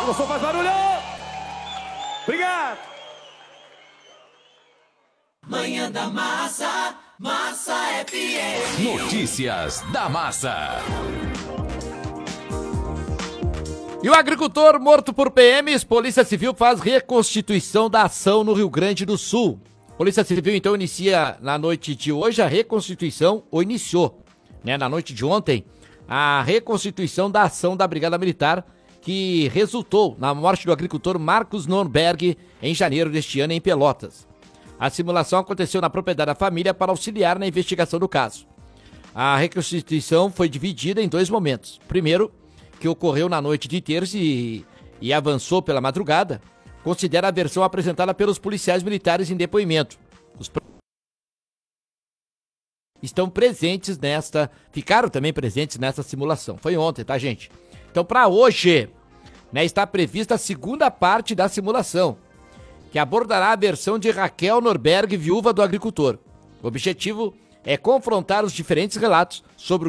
O som faz barulho! Obrigado! Manhã da Massa, Massa FM. Notícias da Massa. E o agricultor morto por PMs, Polícia Civil faz reconstituição da ação no Rio Grande do Sul. Polícia Civil, então, inicia na noite de hoje a reconstituição, ou iniciou, né, na noite de ontem, a reconstituição da ação da Brigada Militar, que resultou na morte do agricultor Marcos Norberg em janeiro deste ano em Pelotas. A simulação aconteceu na propriedade da família para auxiliar na investigação do caso. A reconstituição foi dividida em dois momentos. Primeiro, que ocorreu na noite de terça e avançou pela madrugada, considera a versão apresentada pelos policiais militares em depoimento. Ficaram também presentes nesta simulação. Foi ontem, tá, gente? Então, para hoje, né, está prevista a segunda parte da simulação, que abordará a versão de Raquel Norberg, viúva do agricultor. O objetivo é confrontar os diferentes relatos sobre o